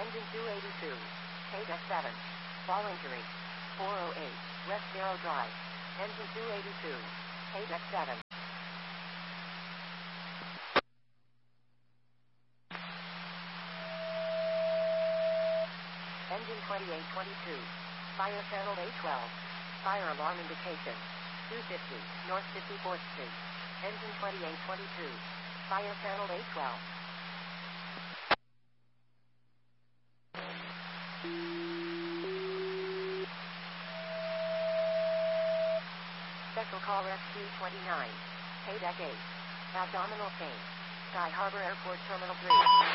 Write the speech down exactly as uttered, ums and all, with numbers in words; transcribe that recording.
Engine two eighty-two. K-Deck seven. Fall injury. four oh eight. West Darrow Drive. Engine two eighty-two. K-Deck seven. Engine twenty-eight twenty-two. Fire channel A twelve. Fire alarm indication. two fifty. North fifty-fourth Street. Engine twenty-eight twenty-two. Fire channel A twelve. Special call S Q twenty-nine. K-Deck eight. Abdominal pain. Sky Harbor Airport Terminal three.